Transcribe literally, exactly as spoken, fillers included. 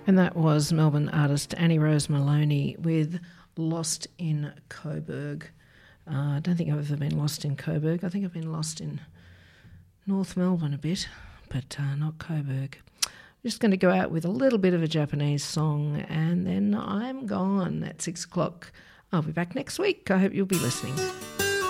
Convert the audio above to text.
And that was Melbourne artist Annie Rose Maloney with Lost in Coburg. Uh, I don't think I've ever been lost in Coburg. I think I've been lost in North Melbourne a bit, but uh, not Coburg. I'm just going to go out with a little bit of a Japanese song and then I'm gone at six o'clock. I'll be back next week. I hope you'll be listening.